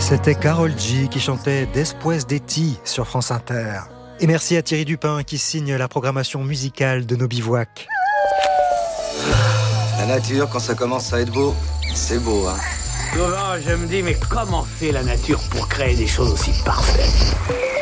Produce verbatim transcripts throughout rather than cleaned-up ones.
C'était Karol G qui chantait Después de ti sur France Inter. Et merci à Thierry Dupin qui signe la programmation musicale de nos bivouacs. La nature, quand ça commence à être beau, c'est beau, hein. Souvent, je me dis, mais comment fait la nature pour créer des choses aussi parfaites ?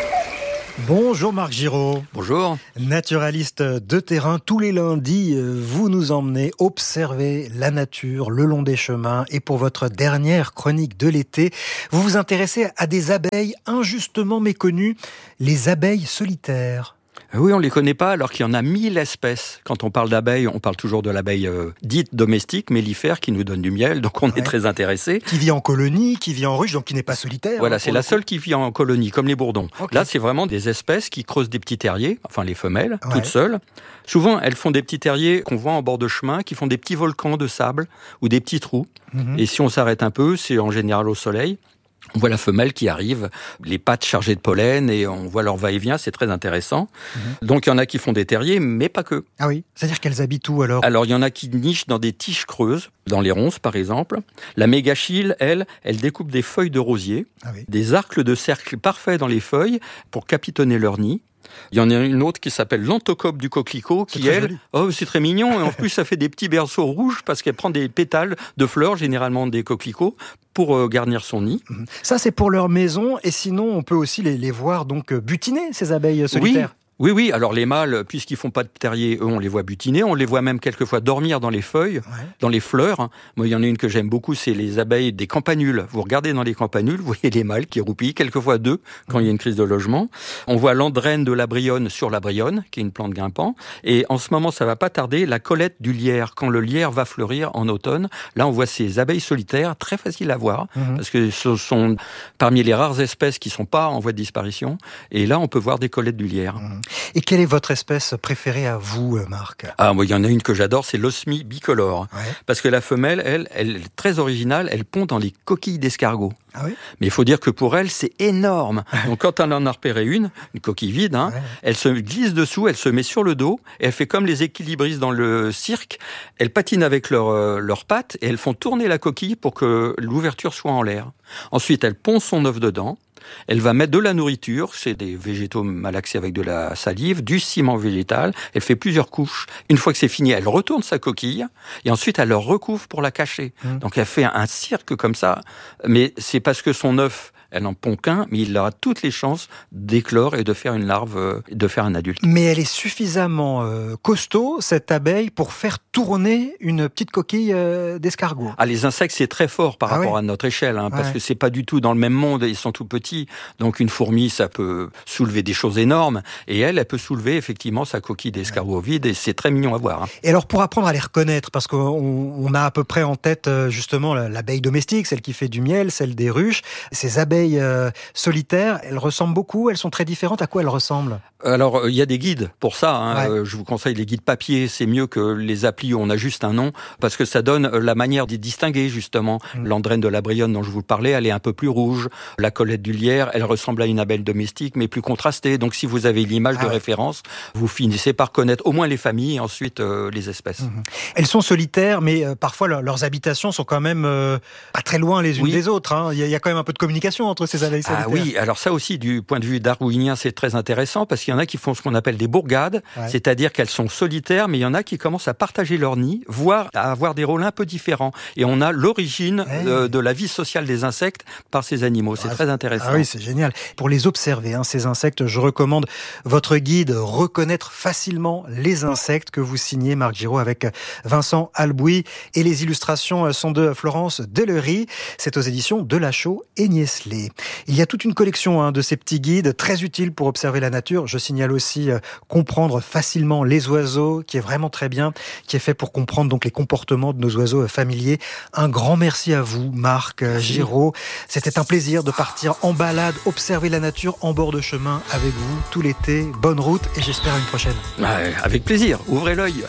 Bonjour Marc Giraud. Bonjour. Naturaliste de terrain, tous les lundis, vous nous emmenez observer la nature le long des chemins. Et pour votre dernière chronique de l'été, vous vous intéressez à des abeilles injustement méconnues, les abeilles solitaires. Oui, on ne les connaît pas alors qu'il y en a mille espèces. Quand on parle d'abeilles, on parle toujours de l'abeille euh, dite domestique, mellifère, qui nous donne du miel, donc on ouais. est très intéressé. Qui vit en colonie, qui vit en ruche, donc qui n'est pas solitaire. Voilà, hein, c'est la seule qui vit en colonie, comme les bourdons. Okay. Là, c'est vraiment des espèces qui creusent des petits terriers, enfin les femelles, ouais. toutes seules. Souvent, elles font des petits terriers qu'on voit en bord de chemin, qui font des petits volcans de sable ou des petits trous. Mm-hmm. Et si on s'arrête un peu, c'est en général au soleil. On voit la femelle qui arrive, les pattes chargées de pollen, et on voit leur va-et-vient, c'est très intéressant. Mmh. Donc il y en a qui font des terriers, mais pas que. Ah oui, c'est-à-dire qu'elles habitent où alors ? Alors il y en a qui nichent dans des tiges creuses, dans les ronces par exemple. La mégachile, elle, elle découpe des feuilles de rosier, ah oui. des arcs de cercle parfaits dans les feuilles pour capitonner leur nid. Il y en a une autre qui s'appelle l'antocope du coquelicot, qui elle, joli. oh c'est très mignon, et en plus ça fait des petits berceaux rouges parce qu'elle prend des pétales de fleurs, généralement des coquelicots, pour euh, garnir son nid. Ça c'est pour leur maison, et sinon on peut aussi les, les voir donc butiner, ces abeilles solitaires. Oui. Oui, oui, alors les mâles, puisqu'ils font pas de terrier, eux, on les voit butiner, on les voit même quelquefois dormir dans les feuilles, ouais. dans les fleurs. Moi, il y en a une que j'aime beaucoup, c'est les abeilles des campanules. Vous regardez dans les campanules, vous voyez les mâles qui roupillent, quelquefois deux, quand mmh. il y a une crise de logement. On voit l'andrène de la brionne sur la brionne, qui est une plante grimpant. Et en ce moment, ça va pas tarder, la collette du lierre, quand le lierre va fleurir en automne. Là, on voit ces abeilles solitaires, très faciles à voir, mmh. parce que ce sont parmi les rares espèces qui sont pas en voie de disparition. Et là, on peut voir des collettes du lierre. Mmh. Et quelle est votre espèce préférée à vous, Marc ? Ah, moi, il y en a une que j'adore, c'est l'osmie bicolore. Ouais. Parce que la femelle, elle, elle est très originale, elle pond dans les coquilles d'escargot. Ah oui ? Mais il faut dire que pour elle, c'est énorme. Donc quand elle en a repéré une, une coquille vide, hein, ouais. elle se glisse dessous, elle se met sur le dos, et elle fait comme les équilibristes dans le cirque. Elle patine avec leurs euh, leurs pattes, et elles font tourner la coquille pour que l'ouverture soit en l'air. Ensuite, elle pond son œuf dedans. Elle va mettre de la nourriture, c'est des végétaux malaxés avec de la salive, du ciment végétal. Elle fait plusieurs couches. Une fois que c'est fini, elle retourne sa coquille et ensuite elle le recouvre pour la cacher. Mmh. Donc elle fait un cirque comme ça. Mais c'est parce que son œuf, elle n'en pond qu'un, mais il aura toutes les chances d'éclore et de faire une larve, de faire un adulte. Mais elle est suffisamment euh, costaud, cette abeille, pour faire tourner une petite coquille euh, d'escargot. Ah, les insectes, c'est très fort par ah rapport ouais. à notre échelle, hein, parce ouais. que c'est pas du tout dans le même monde, ils sont tout petits. Donc une fourmi, ça peut soulever des choses énormes, et elle, elle peut soulever effectivement sa coquille d'escargot ouais. vide, et c'est très mignon à voir. Hein. Et alors pour apprendre à les reconnaître, parce qu'on on a à peu près en tête justement l'abeille domestique, celle qui fait du miel, celle des ruches, ces abeilles Euh, solitaires, elles ressemblent beaucoup, elles sont très différentes. À quoi elles ressemblent ? Alors, il y a des guides pour ça. Hein. Ouais. Euh, je vous conseille les guides papier. C'est mieux que les applis où on a juste un nom, parce que ça donne la manière d'y distinguer, justement. Mmh. L'andrène de la brionne dont je vous parlais, elle est un peu plus rouge. La collette du lierre, elle ressemble à une abeille domestique, mais plus contrastée. Donc, si vous avez l'image ah de ouais. référence, vous finissez par connaître au moins les familles et ensuite euh, les espèces. Mmh. Elles sont solitaires, mais euh, parfois leur, leurs habitations sont quand même euh, pas très loin les unes oui. des autres. Hein. Il y a, il y a quand même un peu de communication entre ces abeilles solitaires. Ah oui, alors ça aussi, du point de vue darwinien, c'est très intéressant, parce qu'il y en a qui font ce qu'on appelle des bourgades, ouais. c'est-à-dire qu'elles sont solitaires, mais il y en a qui commencent à partager leur nid, voire à avoir des rôles un peu différents. Et on a l'origine hey. de, de la vie sociale des insectes par ces animaux. C'est ah, très intéressant. Ah oui, c'est génial. Pour les observer, hein, ces insectes, je recommande votre guide « Reconnaître facilement les insectes » que vous signez, Marc Giraud, avec Vincent Albouy. Et les illustrations sont de Florence Dellery. C'est aux éditions Delachaux et Niestlé. Il y a toute une collection hein, de ces petits guides très utiles pour observer la nature. Je signale aussi euh, Comprendre facilement les oiseaux, qui est vraiment très bien, qui est fait pour comprendre donc les comportements de nos oiseaux euh, familiers. Un grand merci à vous, Marc euh, Giraud. C'était un plaisir de partir en balade, observer la nature en bord de chemin avec vous tout l'été. Bonne route et j'espère à une prochaine. Ouais, avec plaisir, ouvrez l'œil.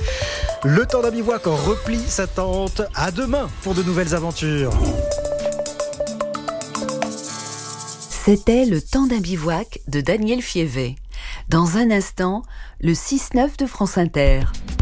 Le temps d'un bivouac replie sa tente. À demain pour de nouvelles aventures. C'était Le temps d'un bivouac de Daniel Fievet. Dans un instant, le six neuf de France Inter.